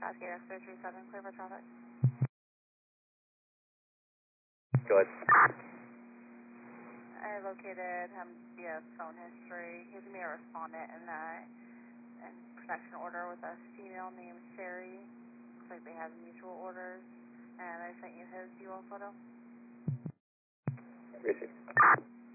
Cascade X337, clear for traffic. Go ahead. I located him via phone history. He's going to be a respondent in protection order with a female named Sherry. Looks like they have mutual orders. And I sent you his UL photo. Received.